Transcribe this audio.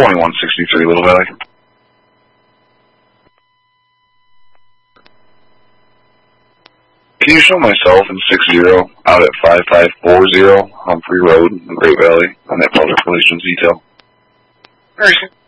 2163 Little Valley. Can you show myself in 60 out at 5540 Humphrey Road in Great Valley on that public relations detail? Where is it?